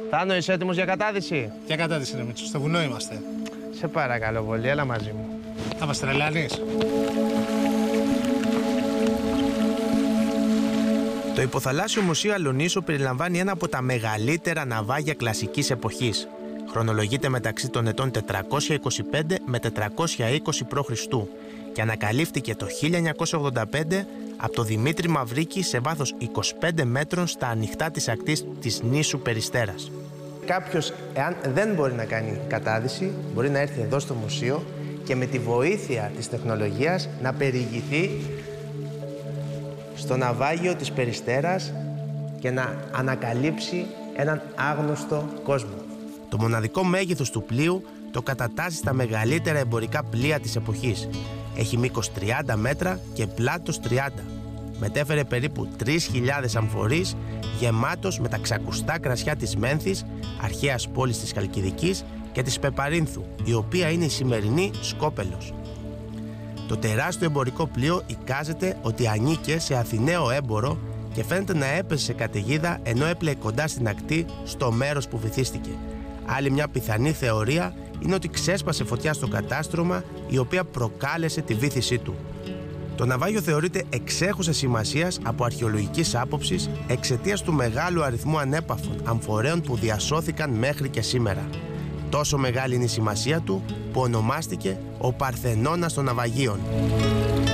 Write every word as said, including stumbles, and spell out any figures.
Θάνο, είσαι έτοιμος για κατάδυση? Για κατάδυση, ρε Μίτσο, στο βουνό είμαστε. Σε παρακαλώ πολύ, έλα μαζί μου. Θα μας τρελάνεις. Το Υποθαλάσσιο Μουσείο Αλονίσου περιλαμβάνει ένα από τα μεγαλύτερα ναυάγια κλασικής εποχής. Χρονολογείται μεταξύ των ετών τετρακόσια είκοσι πέντε με τετρακόσια είκοσι π.Χ. και ανακαλύφθηκε το χίλια εννιακόσια ογδόντα πέντε από τον Δημήτρη Μαυρίκη σε βάθος είκοσι πέντε μέτρων στα ανοιχτά της ακτής της νήσου Περιστέρας. Κάποιος, εάν δεν μπορεί να κάνει κατάδυση, μπορεί να έρθει εδώ στο μουσείο και με τη βοήθεια της τεχνολογίας να περιηγηθεί στο ναυάγιο της Περιστέρας και να ανακαλύψει έναν άγνωστο κόσμο. Το μοναδικό μέγεθος του πλοίου το κατατάσσει στα μεγαλύτερα εμπορικά πλοία της εποχής. Έχει μήκος τριάντα μέτρα και πλάτος τριάντα. Μετέφερε περίπου τρεις χιλιάδες αμφορείς, γεμάτος με τα ξακουστά κρασιά της Μένθης, αρχαίας πόλης της Χαλκιδικής, και της Πεπαρίνθου, η οποία είναι η σημερινή Σκόπελος. Το τεράστιο εμπορικό πλοίο εικάζεται ότι ανήκε σε Αθηναίο έμπορο και φαίνεται να έπεσε σε καταιγίδα ενώ έπλεε κοντά στην ακτή στο μέρος που βυθίστηκε. Άλλη μια πιθανή θεωρία είναι ότι ξέσπασε φωτιά στο κατάστρωμα, η οποία προκάλεσε τη βύθισή του. Το ναυάγιο θεωρείται εξέχουσας σημασίας από αρχαιολογικής άποψης εξαιτίας του μεγάλου αριθμού ανέπαφων αμφορέων που διασώθηκαν μέχρι και σήμερα. Τόσο μεγάλη είναι η σημασία του που ονομάστηκε ο Παρθενώνας των ναυαγίων.